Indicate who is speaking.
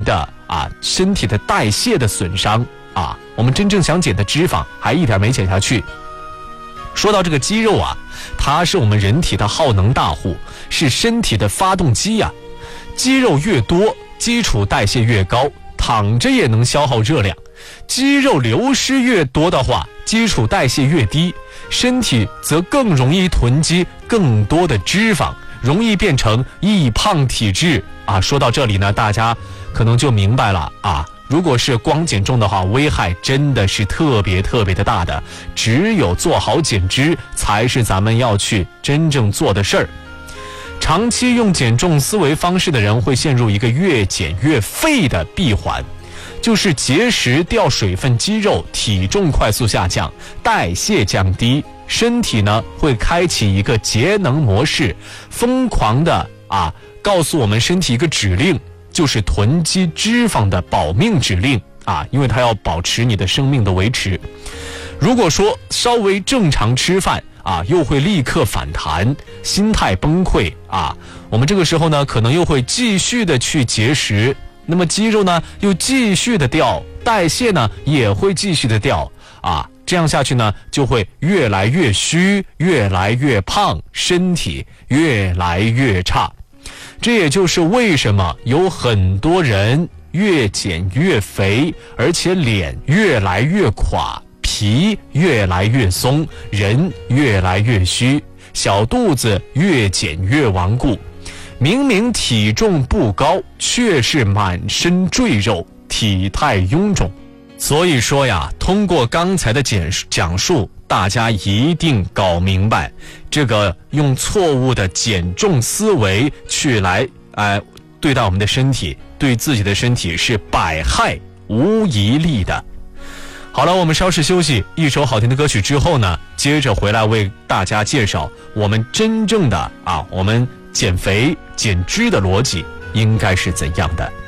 Speaker 1: 的身体的代谢的损伤我们真正想减的脂肪还一点没减下去。说到这个肌肉它是我们人体的耗能大户，是身体的发动机肌肉越多，基础代谢越高，躺着也能消耗热量。肌肉流失越多的话，基础代谢越低，身体则更容易囤积更多的脂肪，容易变成易胖体质说到这里呢，大家可能就明白了如果是光减重的话，危害真的是特别的大的，只有做好减脂才是咱们要去真正做的事儿。长期用减重思维方式的人会陷入一个越减越废的闭环，就是节食掉水分肌肉，体重快速下降，代谢降低，身体呢会开启一个节能模式，疯狂的告诉我们身体一个指令，就是囤积脂肪的保命指令因为它要保持你的生命的维持。如果说稍微正常吃饭又会立刻反弹，心态崩溃我们这个时候呢可能又会继续的去节食，那么肌肉呢又继续的掉，代谢呢也会继续的掉这样下去呢就会越来越虚，越来越胖，身体越来越差。这也就是为什么有很多人越减越肥，而且脸越来越垮，皮越来越松，人越来越虚，小肚子越减越顽固。明明体重不高，却是满身赘肉，体态臃肿。所以说通过刚才的讲述，大家一定搞明白，这个用错误的减重思维去来对待我们的身体，对自己的身体是百害无一利的。好了，我们稍事休息，一首好听的歌曲之后呢，接着回来为大家介绍我们真正的我们减肥减脂的逻辑应该是怎样的。